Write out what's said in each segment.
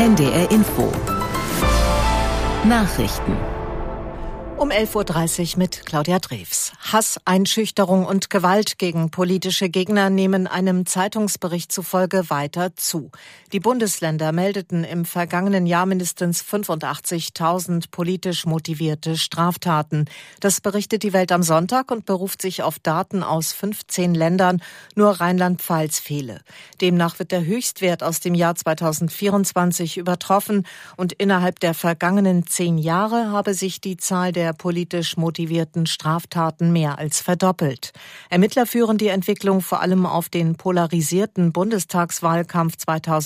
NDR Info. Nachrichten. Um 11.30 Uhr mit Claudia Drews. Hass, Einschüchterung und Gewalt gegen politische Gegner nehmen einem Zeitungsbericht zufolge weiter zu. Die Bundesländer meldeten im vergangenen Jahr mindestens 85.000 politisch motivierte Straftaten. Das berichtet die Welt am Sonntag und beruft sich auf Daten aus 15 Ländern. Nur Rheinland-Pfalz fehle. Demnach wird der Höchstwert aus dem Jahr 2024 übertroffen und innerhalb der vergangenen 10 Jahre habe sich die Zahl der politisch motivierten Straftaten mehr als verdoppelt. Ermittler führen die Entwicklung vor allem auf den polarisierten Bundestagswahlkampf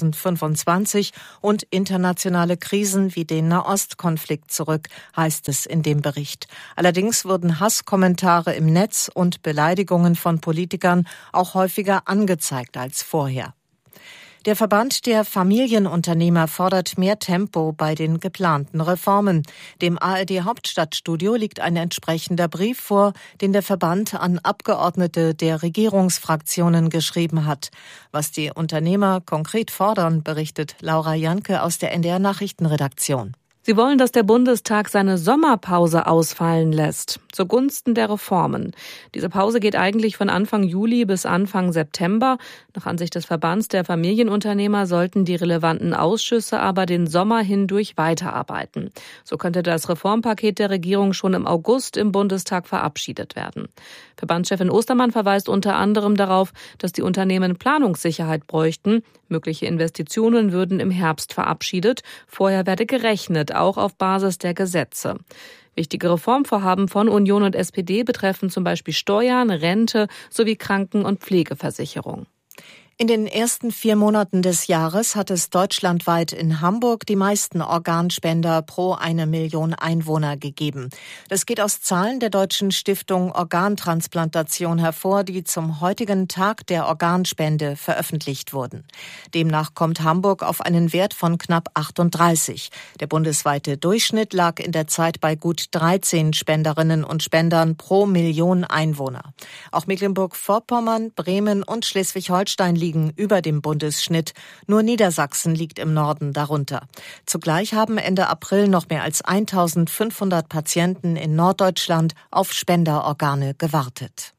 2025 und internationale Krisen wie den Nahostkonflikt zurück, heißt es in dem Bericht. Allerdings wurden Hasskommentare im Netz und Beleidigungen von Politikern auch häufiger angezeigt als vorher. Der Verband der Familienunternehmer fordert mehr Tempo bei den geplanten Reformen. Dem ARD-Hauptstadtstudio liegt ein entsprechender Brief vor, den der Verband an Abgeordnete der Regierungsfraktionen geschrieben hat. Was die Unternehmer konkret fordern, berichtet Laura Janke aus der NDR Nachrichtenredaktion. Sie wollen, dass der Bundestag seine Sommerpause ausfallen lässt, zugunsten der Reformen. Diese Pause geht eigentlich von Anfang Juli bis Anfang September. Nach Ansicht des Verbands der Familienunternehmer sollten die relevanten Ausschüsse aber den Sommer hindurch weiterarbeiten. So könnte das Reformpaket der Regierung schon im August im Bundestag verabschiedet werden. Verbandschefin Ostermann verweist unter anderem darauf, dass die Unternehmen Planungssicherheit bräuchten. Mögliche Investitionen würden im Herbst verabschiedet. Vorher werde gerechnet, auch auf Basis der Gesetze. Wichtige Reformvorhaben von Union und SPD betreffen zum Beispiel Steuern, Rente sowie Kranken- und Pflegeversicherung. In den ersten 4 Monaten des Jahres hat es deutschlandweit in Hamburg die meisten Organspender pro 1 Million Einwohner gegeben. Das geht aus Zahlen der Deutschen Stiftung Organtransplantation hervor, die zum heutigen Tag der Organspende veröffentlicht wurden. Demnach kommt Hamburg auf einen Wert von knapp 38. Der bundesweite Durchschnitt lag in der Zeit bei gut 13 Spenderinnen und Spendern pro Million Einwohner. Auch Mecklenburg-Vorpommern, Bremen und Schleswig-Holstein liegen über dem Bundesschnitt. Nur Niedersachsen liegt im Norden darunter. Zugleich haben Ende April noch mehr als 1.500 Patienten in Norddeutschland auf Spenderorgane gewartet.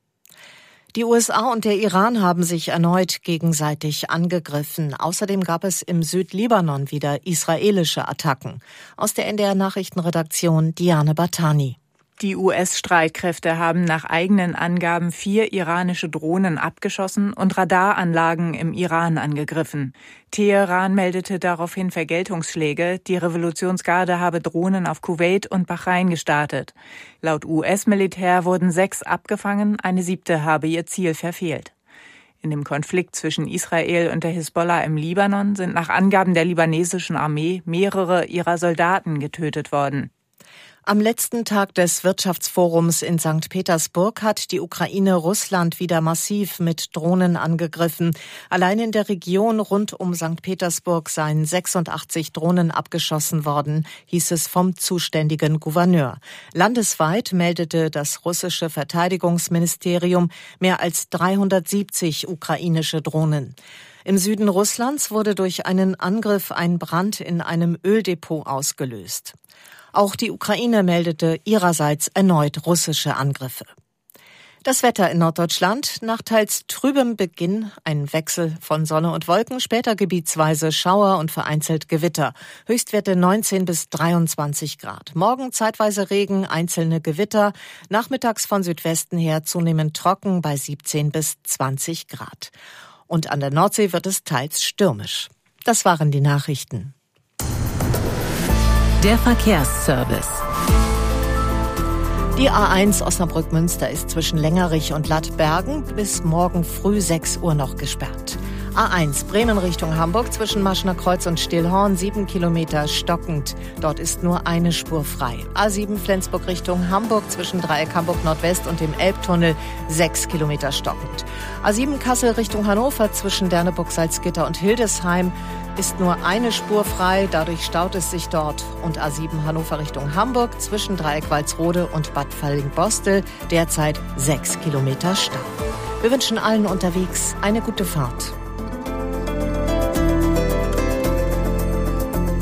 Die USA und der Iran haben sich erneut gegenseitig angegriffen. Außerdem gab es im Südlibanon wieder israelische Attacken. Aus der NDR Nachrichtenredaktion Diane Batani. Die US-Streitkräfte haben nach eigenen Angaben 4 iranische Drohnen abgeschossen und Radaranlagen im Iran angegriffen. Teheran meldete daraufhin Vergeltungsschläge. Die Revolutionsgarde habe Drohnen auf Kuwait und Bahrain gestartet. Laut US-Militär wurden 6 abgefangen, eine 7. habe ihr Ziel verfehlt. In dem Konflikt zwischen Israel und der Hisbollah im Libanon sind nach Angaben der libanesischen Armee mehrere ihrer Soldaten getötet worden. Am letzten Tag des Wirtschaftsforums in St. Petersburg hat die Ukraine Russland wieder massiv mit Drohnen angegriffen. Allein in der Region rund um St. Petersburg seien 86 Drohnen abgeschossen worden, hieß es vom zuständigen Gouverneur. Landesweit meldete das russische Verteidigungsministerium mehr als 370 ukrainische Drohnen. Im Süden Russlands wurde durch einen Angriff ein Brand in einem Öldepot ausgelöst. Auch die Ukraine meldete ihrerseits erneut russische Angriffe. Das Wetter in Norddeutschland, nach teils trübem Beginn ein Wechsel von Sonne und Wolken, später gebietsweise Schauer und vereinzelt Gewitter. Höchstwerte 19 bis 23 Grad. Morgen zeitweise Regen, einzelne Gewitter, nachmittags von Südwesten her zunehmend trocken bei 17 bis 20 Grad. Und an der Nordsee wird es teils stürmisch. Das waren die Nachrichten. Der Verkehrsservice. Die A1 Osnabrück-Münster ist zwischen Längerich und Lattbergen bis morgen früh 6 Uhr noch gesperrt. A1 Bremen Richtung Hamburg zwischen Maschner Kreuz und Stillhorn 7 Kilometer stockend. Dort ist nur eine Spur frei. A7 Flensburg Richtung Hamburg zwischen Dreieck Hamburg Nordwest und dem Elbtunnel 6 Kilometer stockend. A7 Kassel Richtung Hannover zwischen Derneburg, Salzgitter und Hildesheim ist nur eine Spur frei, dadurch staut es sich dort. Und A7 Hannover Richtung Hamburg zwischen Dreieck Walsrode und Bad Falling-Bostel derzeit 6 Kilometer Stau. Wir wünschen allen unterwegs eine gute Fahrt.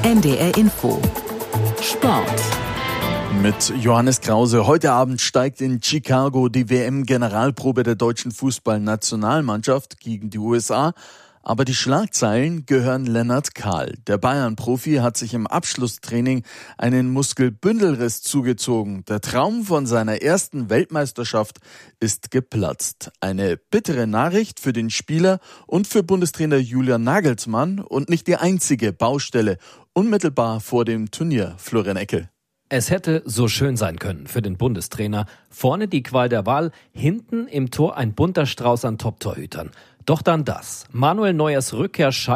NDR Info. Sport. Mit Johannes Krause. Heute Abend steigt in Chicago die WM-Generalprobe der deutschen Fußballnationalmannschaft gegen die USA. Aber die Schlagzeilen gehören Lennart Kahl. Der Bayern-Profi hat sich im Abschlusstraining einen Muskelbündelriss zugezogen. Der Traum von seiner ersten Weltmeisterschaft ist geplatzt. Eine bittere Nachricht für den Spieler und für Bundestrainer Julian Nagelsmann und nicht die einzige Baustelle unmittelbar vor dem Turnier. Florian Eckel. Es hätte so schön sein können für den Bundestrainer. Vorne die Qual der Wahl, hinten im Tor ein bunter Strauß an Top-Torhütern. Doch dann das. Manuel Neuers Rückkehr